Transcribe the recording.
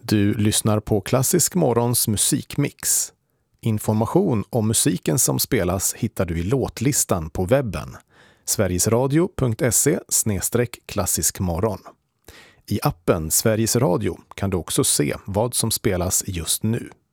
Du lyssnar på Klassisk Morgons musikmix. Information om musiken som spelas hittar du i låtlistan på webben. sverigesradio.se/klassiskmorgon. I appen Sveriges Radio kan du också se vad som spelas just nu.